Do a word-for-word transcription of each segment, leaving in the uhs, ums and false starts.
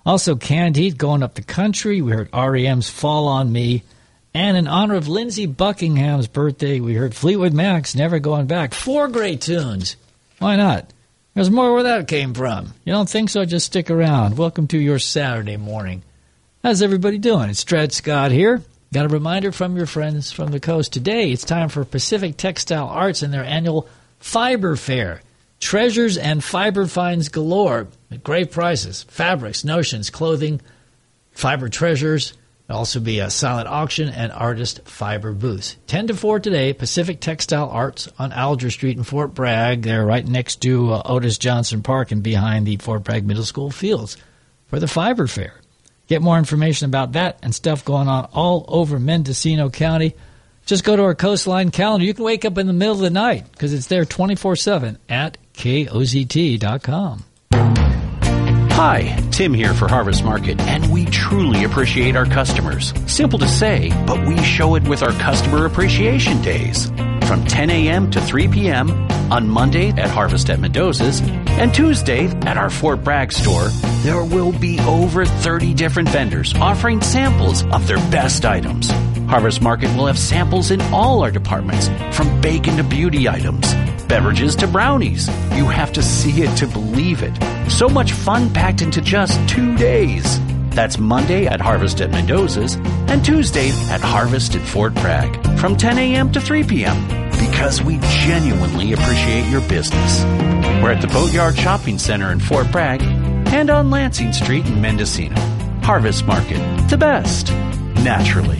Also, Canned Heat going up the country. We heard R E M's Fall on Me. And in honor of Lindsey Buckingham's birthday, we heard Fleetwood Mac's Never Going Back. Four great tunes. Why not? There's more where that came from. You don't think so? Just stick around. Welcome to your Saturday morning. How's everybody doing? It's Dred Scott here. Got a reminder from your friends from the coast. Today, it's time for Pacific Textile Arts and their annual Fiber Fair. Treasures and fiber finds galore at great prices. Fabrics, notions, clothing, fiber treasures. There'll also be a silent auction and artist fiber booths. ten to four today, Pacific Textile Arts on Alger Street in Fort Bragg. They're right next to uh, Otis Johnson Park and behind the Fort Bragg Middle School fields for the Fiber Fair. Get more information about that and stuff going on all over Mendocino County. Just go to our Coastline calendar. You can wake up in the middle of the night because it's there twenty-four seven at K O Z T dot com. Hi, Tim here for Harvest Market, and we truly appreciate our customers. Simple to say, but we show it with our Customer Appreciation Days. From ten a.m. to three p.m. on Monday at Harvest at Mendoza's and Tuesday at our Fort Bragg store, there will be over thirty different vendors offering samples of their best items. Harvest Market will have samples in all our departments, from bacon to beauty items, beverages to brownies. You have to see it to believe it. So much fun packed into just two days. That's Monday at Harvest at Mendoza's and Tuesday at Harvest at Fort Bragg from ten a.m. to three p.m. because we genuinely appreciate your business. We're at the Boatyard Shopping Center in Fort Bragg and on Lansing Street in Mendocino. Harvest Market, the best, naturally.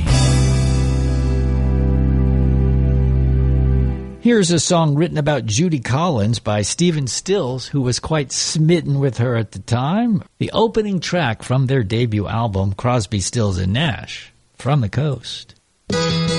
Here's a song written about Judy Collins by Stephen Stills, who was quite smitten with her at the time. The opening track from their debut album, Crosby, Stills and Nash, From the Coast.